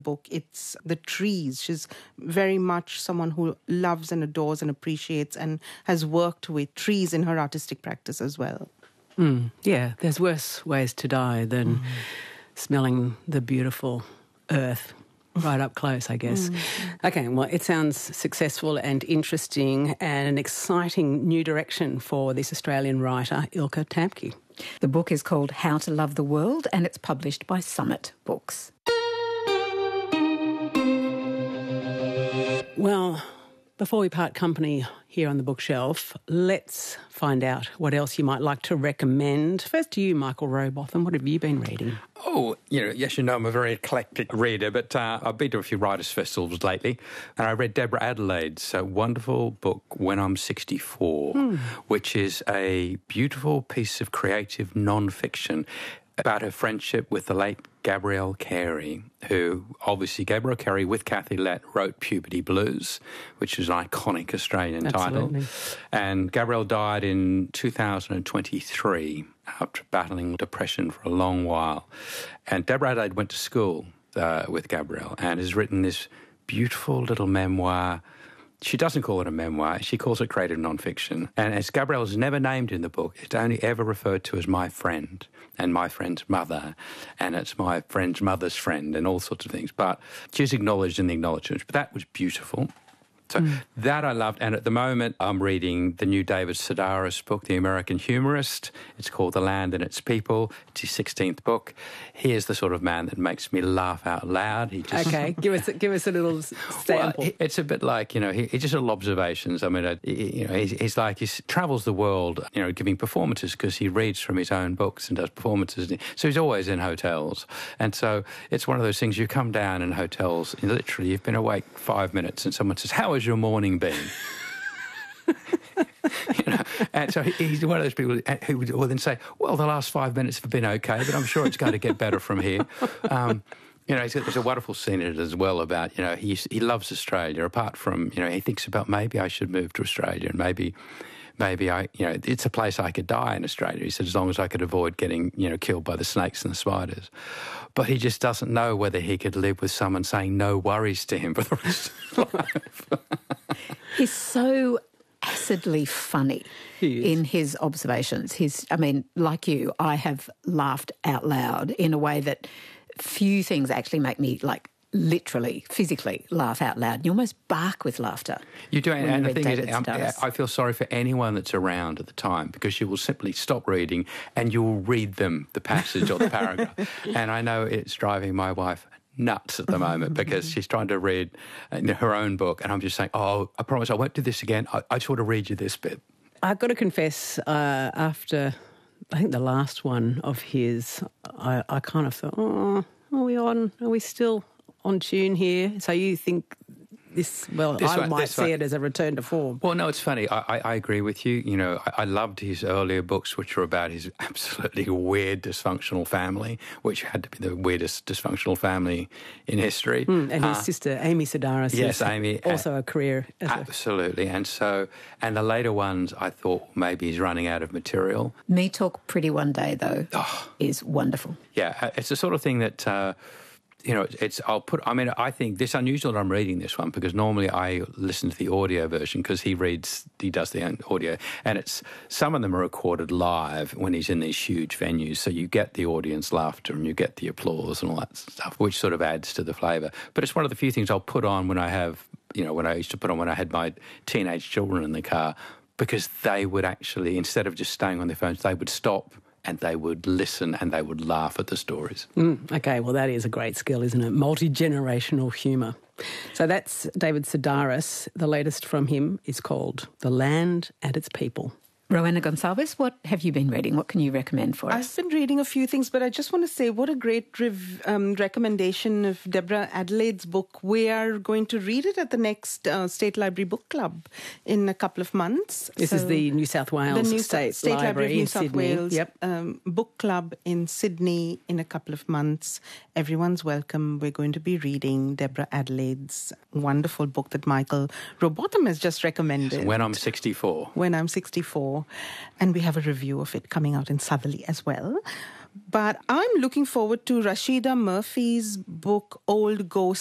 book. It's the trees. She's very much someone who loves and adores and appreciates and has worked with trees in her artistic practice as well. Yeah, there's worse ways to die than smelling the beautiful earth right up close, I guess. Okay, well, it sounds successful and interesting and an exciting new direction for this Australian writer, Ilke Tamke. The book is called How to Love the World and it's published by Summit Books. Well, before we part company here on the bookshelf, let's find out what else you might like to recommend. First to you, Michael Rowbotham. What have you been reading? Oh, yes, I'm a very eclectic reader, but I've been to a few writers' festivals lately, and I read Deborah Adelaide's wonderful book, When I'm 64, which is a beautiful piece of creative non-fiction about her friendship with the late Gabrielle Carey, who obviously, Gabrielle Carey with Kathy Lett wrote Puberty Blues, which is an iconic Australian title. And Gabrielle died in 2023 after battling depression for a long while. And Deborah Adelaide went to school with Gabrielle and has written this beautiful little memoir. She doesn't call it a memoir. She calls it creative nonfiction. And as Gabrielle's never named in the book, it's only ever referred to as my friend and my friend's mother, and it's my friend's mother's friend and all sorts of things. But she's acknowledged in the acknowledgements. But that was beautiful. So that I loved. And at the moment, I'm reading the new David Sedaris book, The American Humorist. It's called The Land and Its People. It's his 16th book. He is the sort of man that makes me laugh out loud. He just... Okay, give us a little sample. Well, it's a bit like, he just little observations. I mean, he's like, he travels the world, giving performances because he reads from his own books and does performances. So he's always in hotels. And so it's one of those things, you come down in hotels, and literally you've been awake 5 minutes and someone says, how has your morning been? And so he's one of those people who will then say, well, the last 5 minutes have been okay, but I'm sure it's going to get better from here. There's a wonderful scene in it as well about, he loves Australia, apart from, he thinks about maybe I should move to Australia and maybe it's a place I could die in Australia. He said, as long as I could avoid getting, killed by the snakes and the spiders. But he just doesn't know whether he could live with someone saying no worries to him for the rest of his life. He's so acidly funny in his observations. Like you, I have laughed out loud in a way that few things actually make me, literally, physically laugh out loud. You almost bark with laughter. You do, and the thing is, I feel sorry for anyone that's around at the time because you will simply stop reading and you will read them the passage or the paragraph. And I know it's driving my wife nuts at the moment because she's trying to read her own book and I'm just saying, I promise I won't do this again. I just want to read you this bit. I've got to confess, after I think the last one of his, I kind of thought, are we still on tune here? So you think I might see it as a return to form. Well, no, it's funny. I agree with you. I loved his earlier books, which were about his absolutely weird, dysfunctional family, which had to be the weirdest dysfunctional family in history. And his sister, Amy Sedaris. Yes, Amy. Also a career. Absolutely. And the later ones, I thought maybe he's running out of material. Me Talk Pretty One Day, though, is wonderful. Yeah, it's the sort of thing that... I think this unusual that I'm reading this one because normally I listen to the audio version because he does the audio, and some of them are recorded live when he's in these huge venues, so you get the audience laughter and you get the applause and all that stuff, which sort of adds to the flavour. But it's one of the few things I'll put on when I have, when I used to put on when I had my teenage children in the car, because they would actually, instead of just staying on their phones, they would stop and they would listen and they would laugh at the stories. Okay, well, that is a great skill, isn't it? Multi-generational humour. So that's David Sedaris. The latest from him is called The Land and Its People. Rowena Gonsalves, what have you been reading? What can you recommend for us? I've been reading a few things, but I just want to say what a great recommendation of Deborah Adelaide's book. We are going to read it at the next State Library Book Club in a couple of months. This is the New South Wales State Library in Sydney. Wales Book Club in Sydney in a couple of months. Everyone's welcome. We're going to be reading Deborah Adelaide's wonderful book that Michael Rowbotham has just recommended. When I'm 64. When I'm 64. And we have a review of it coming out in Southerly as well. But I'm looking forward to Rashida Murphy's book, Old Ghost